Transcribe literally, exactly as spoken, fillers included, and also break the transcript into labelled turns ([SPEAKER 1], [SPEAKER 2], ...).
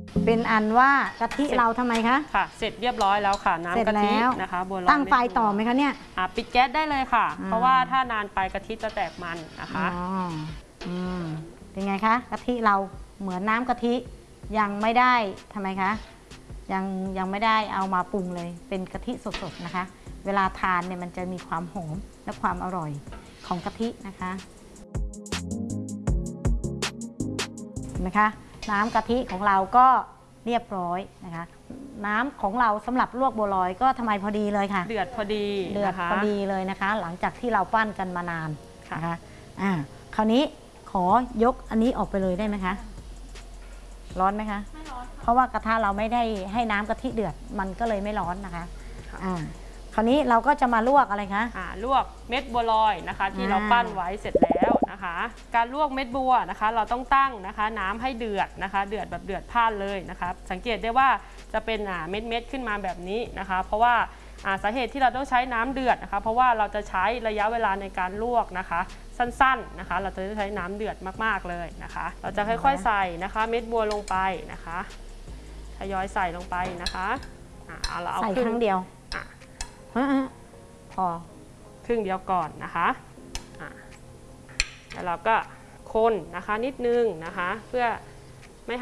[SPEAKER 1] เป็นอันว่ากะทิเราทำไมคะ
[SPEAKER 2] ค่ะเสร็จเรียบร้อยแล้วค่ะน้ำกะทินะคะบัวลอย
[SPEAKER 1] ตั้งไฟต่อไหมคะเนี่ย
[SPEAKER 2] ปิดแก๊สได้เลยค่ะเพราะว่าถ้านานไปกะทิจะแตกมันนะคะ
[SPEAKER 1] อ๋ออืมเป็นไงคะกะทิเราเหมือนน้ำกะทิยังไม่ได้ทำไมคะยังยังไม่ได้เอามาปรุงเลยเป็นกะทิสดๆนะคะเวลาทานเนี่ยมันจะมีความหอมและความอร่อยของกะทินะคะเห็นไหมคะน้ำกะทิของเราก็เรียบร้อยนะคะน้ำของเราสำหรับลวกบัวลอยก็ทำไมพอดีเลยค่ะ
[SPEAKER 2] เดือดพอดี
[SPEAKER 1] เดือดพอดีเลยนะคะหลังจากที่เราปั้นกันมานานนะคะอ่าคราวนี้ขอยกอันนี้ออกไปเลยได้ไหมคะร้อนไหมคะไม่ร้อนเพราะว่ากระทะเราไม่ได้ให้น้ำกะทิเดือดมันก็เลยไม่ร้อนนะคะอ่าคราวนี้เราก็จะมาลวกอะไรคะ
[SPEAKER 2] อ่าลวกเม็ดบัวลอยนะคะที่เราปั้นไว้เสร็จแล้วนะคะการลวกเม็ดบัวนะคะเราต้องตั้งนะคะน้ำให้เดือดนะคะเดือดแบบเดือดพล่านเลยนะคะสังเกตได้ว่าจะเป็นเม็ดเม็ดขึ้นมาแบบนี้นะคะเพราะว่าสาเหตุที่เราต้องใช้น้ำเดือดนะคะเพราะว่าเราจะใช้ระยะเวลาในการลวกนะคะสั้นๆนะคะเราจะใช้น้ำเดือดมากๆเลยนะคะเราจะค่อยๆใส่นะคะเม็ดบัวลงไปนะคะทยอยใส่ลงไปนะคะเอาเราเอา
[SPEAKER 1] ใส่ครั้งเดียวพอ
[SPEAKER 2] ครึ่งเดียวก่อนนะคะแล้วเราก็คนนะคะนิดนึงนะคะเพื่อ